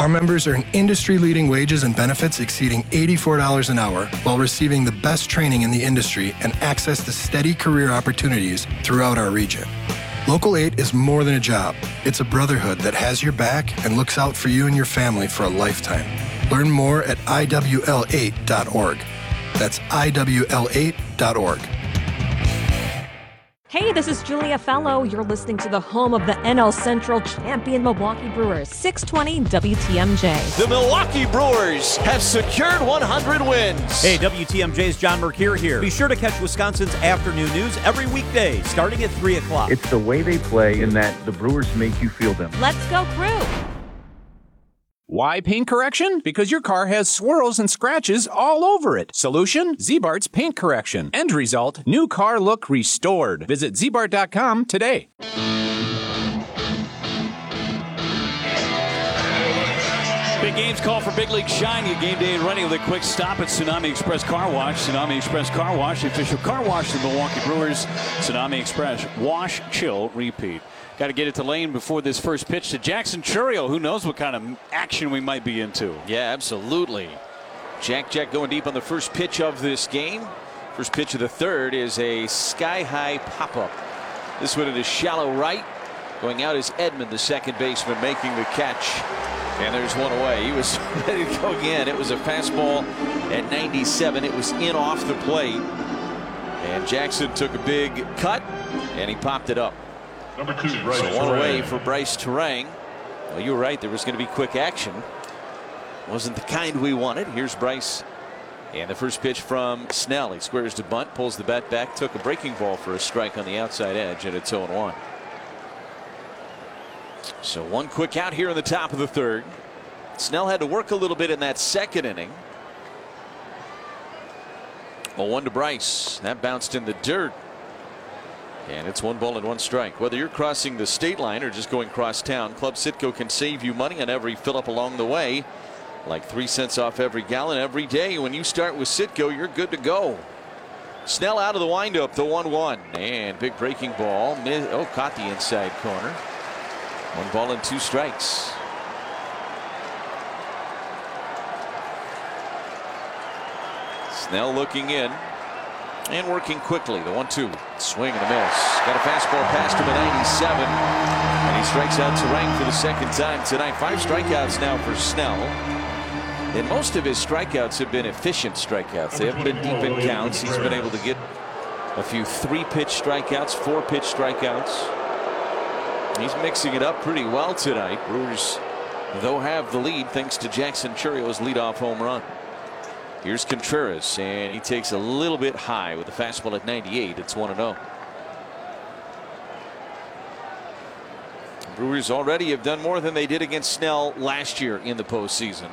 Our members earn industry-leading wages and benefits exceeding $84 an hour while receiving the best training in the industry and access to steady career opportunities throughout our region. Local 8 is more than a job. It's a brotherhood that has your back and looks out for you and your family for a lifetime. Learn more at IWL8.org. That's IWL8.org. Hey, this is Julia Fellow. You're listening to the home of the NL Central champion Milwaukee Brewers, 620 WTMJ. The Milwaukee Brewers have secured 100 wins. Hey, WTMJ's John Mercure here. Be sure to catch Wisconsin's afternoon news every weekday, starting at 3 o'clock. It's the way they play in that the Brewers make you feel them. Let's go Crew. Why paint correction? Because your car has swirls and scratches all over it. Solution? Z-Bart's paint correction. End result? New car look restored. Visit zbart.com today. Big games call for Big League Shine. Your game day and running with a quick stop at Tsunami Express Car Wash. Tsunami Express Car Wash, the official car wash of the Milwaukee Brewers. Tsunami Express. Wash, chill, repeat. Got to get it to Lane before this first pitch to Jackson Chourio. Who knows what kind of action we might be into. Yeah, absolutely. Jack going deep on the first pitch of this game. First pitch of the third is a sky-high pop-up. This one is shallow right. Going out is Edman, the second baseman, making the catch. And there's one away. He was ready to go again. It was a fastball at 97. It was in off the plate. And Jackson took a big cut, and he popped it up. Number 2, Bryce So one away for Bryce Turang. Well, you were right. There was going to be quick action. Wasn't the kind we wanted. Here's Bryce. And the first pitch from Snell. He squares to bunt, pulls the bat back, took a breaking ball for a strike on the outside edge, and it's 0-1. So one quick out here in the top of the third. Snell had to work a little bit in that second inning. 0-1 to Bryce. That bounced in the dirt. And it's 1 ball and 1 strike. Whether you're crossing the state line or just going cross town, Club Citgo can save you money on every fill up along the way. Like 3 cents off every gallon every day. When you start with Citgo, you're good to go. Snell out of the windup, the 1-1. And big breaking ball. Caught the inside corner. 1 ball and 2 strikes. Snell looking in. And working quickly. The 1-2. Swing and a miss. Got a fastball past him at 97. And he strikes out Turang for the second time tonight. 5 strikeouts now for Snell. And most of his strikeouts have been efficient strikeouts. They haven't been deep in counts. He's been able to get a few 3-pitch strikeouts, 4-pitch strikeouts. He's mixing it up pretty well tonight. Brewers, though, have the lead thanks to Jackson Chourio's leadoff home run. Here's Contreras, and he takes a little bit high with the fastball at 98. It's 1-0. Brewers already have done more than they did against Snell last year in the postseason.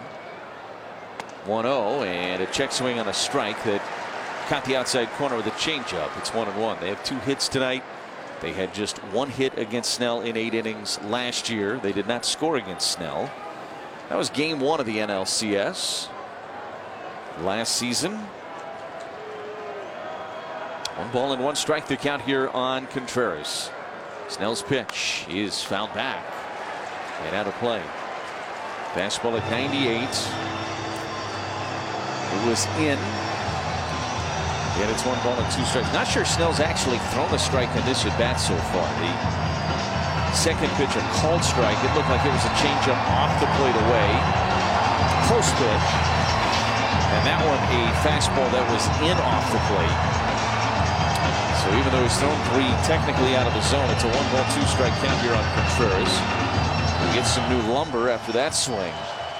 1-0, and a check swing on a strike that caught the outside corner with a changeup. It's 1-1. They have 2 hits tonight. They had just 1 hit against Snell in 8 innings last year. They did not score against Snell. That was game 1 of the NLCS. Last season. 1 ball and 1 strike to count here on Contreras. Snell's pitch is fouled back and out of play. Fastball at 98. It was in. And it's 1 ball and 2 strikes. Not sure Snell's actually thrown a strike on this at bat so far. The second pitch, a called strike. It looked like it was a changeup off the plate away. Close pitch. And that one a fastball that was in off the plate. So even though he's thrown 3 technically out of the zone, it's a 1 ball 2 strike count here on Contreras. He gets some new lumber after that swing.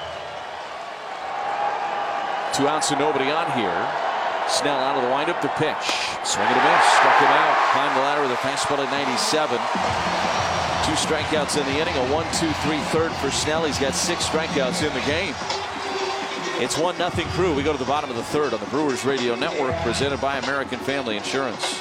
2 outs and nobody on here. Snell out of the windup, the pitch. Swing and a miss. Struck him out. Climbed the ladder with a fastball at 97. 2 strikeouts in the inning. A 1-2-3 third for Snell. He's got 6 strikeouts in the game. It's 1-0 Crew. We go to the bottom of the third on the Brewers Radio Network, presented by American Family Insurance.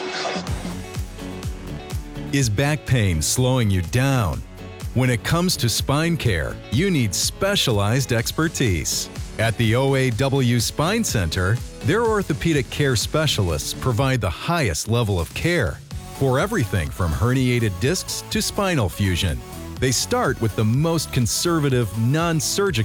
Is back pain slowing you down? When it comes to spine care, you need specialized expertise. At the OAW Spine Center, their orthopedic care specialists provide the highest level of care for everything from herniated discs to spinal fusion. They start with the most conservative, non-surgical